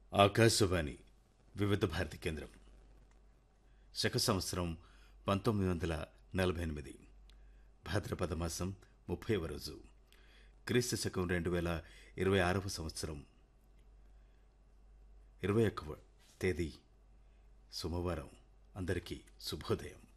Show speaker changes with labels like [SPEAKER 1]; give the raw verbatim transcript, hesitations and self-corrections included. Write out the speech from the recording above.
[SPEAKER 1] ఆకాశవాణి వివిధ భారతి కేంద్రం. శక సంవత్సరం పంతొమ్మిది వందల నలభై ఎనిమిది భాద్రపద మాసం ముప్పైవ రోజు, క్రీస్తు శకం రెండు వేల ఇరవై ఆరవ సంవత్సరం ఇరవై ఒక్కవ తేదీ సోమవారం. అందరికీ శుభోదయం.